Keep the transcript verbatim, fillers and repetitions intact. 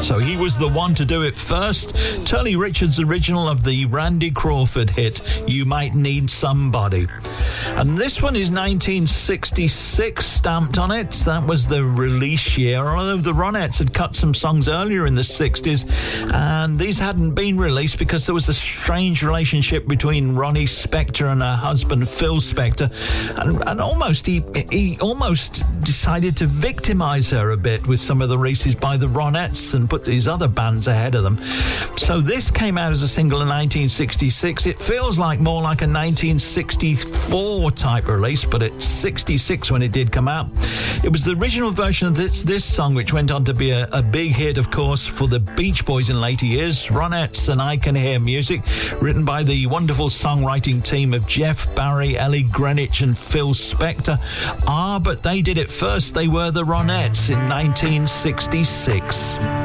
So he was the one to do it first. Turley Richards' original of the Randy Crawford hit, You Might Need Somebody. And this one is nineteen sixty-six stamped on it. That was the release year, although the Ronettes had cut some songs earlier in the sixties, and these hadn't been released because there was a strange relationship between Ronnie Spector and her husband, Phil Spector, and, and almost he, he almost decided to victimize her a bit with some of the releases by the Ronettes and put these other bands ahead of them. So this came out as a single in nineteen sixty-six. It feels like more like a nineteen sixty-four type release, but it's sixty-six when it did come out. It was the original version of this this song, which went on to be a, a big hit, of course, for the Beach Boys in later years. Ronettes and I Can Hear Music, written by the wonderful songwriting team of Jeff Barry, Ellie Greenwich and Phil Spector. Ah, but they did it first. They were the Ronettes in nineteen sixty-six.